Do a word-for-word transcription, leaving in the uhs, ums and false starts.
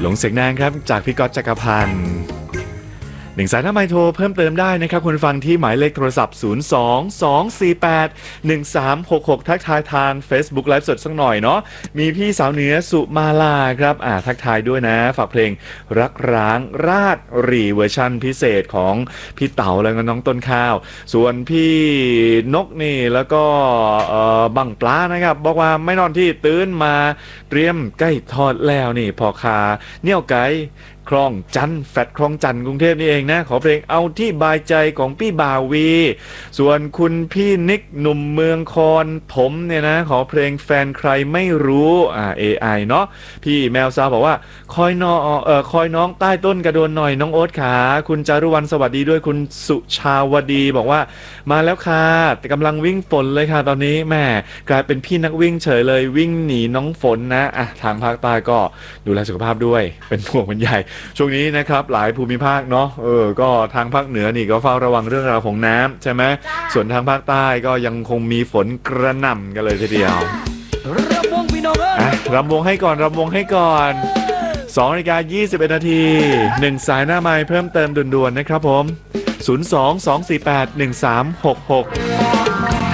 หลงเสียงนางครับจากพี่ก๊อตจักรพันธ์หนึ่งสายหน้าไมค์โทรเพิ่มเติมได้นะครับคุณฟังที่หมายเลขโทรศัพท์ศูนย์ สอง สอง สี่ แปด หนึ่ง สาม หก หกทักทายทาง Facebook ไลฟ์สดสักหน่อยเนาะมีพี่สาวเหนือสุมาลาครับอ่าทักทายด้วยนะฝากเพลงรักร้างราดรีเวอร์ชันพิเศษของพี่เต๋าแล้วก็น้องต้นข้าวส่วนพี่นกนี่แล้วก็เอ่อบังปลานะครับบอกว่าไม่นอนที่ตื่นมาเตรียมใกล้ทอดแล้วนี่พอคาเนี่ยไก่คลองจันแฟดคลองจันกรุงเทพนี่เองนะขอเพลงเอาที่บายใจของพี่บ่าวีส่วนคุณพี่นิกหนุ่มเมืองคอนผมเนี่ยนะขอเพลงแฟนใครไม่รู้อ่า เอ ไอ เนาะพี่แมวซาวบอกว่าคอยน้องเอ่อคอยน้องใต้ต้นกระโดนหน่อยน้องโอ๊ตขาคุณจารุวรรณสวัสดีด้วยคุณสุชาวดีบอกว่ามาแล้วค่ะแต่กำลังวิ่งฝนเลยค่ะตอนนี้แม่กลายเป็นพี่นักวิ่งเฉยเลยวิ่งหนีน้องฝนนะอ่ะทางภาคใต้ก็ดูแลสุขภาพด้วยเป็นห่วงเป็นใหญ่ช่วงนี้นะครับหลายภูมิภาคเนาะเออก็ทางภาคเหนือนี่ก็เฝ้าระวังเรื่องราวของน้ำใช่ไหมส่วนทางภาคใต้ก็ยังคงมีฝนกระหน่ำกันเลยทีเดียวรำวงพี่น้องอ่ะรำวงให้ก่อนรำวงให้ก่อนสองนาฬิกายี่สิบเอ็ดนาทีหนึ่งสายหน้าไมค์เพิ่มเติมด่วนๆนะครับผมศูนย์ สอง สอง สี่ แปด หนึ่ง สาม หก หก